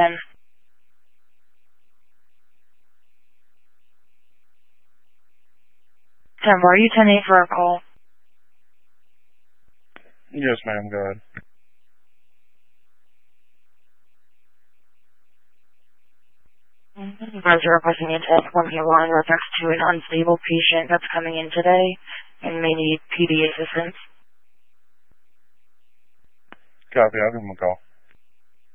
10. 10, are you 10-8 for a call? Yes, ma'am, go ahead. You guys are requesting a test 1 line with regards to an unstable patient that's coming in today and may need PD assistance. Copy, I'll give him a call.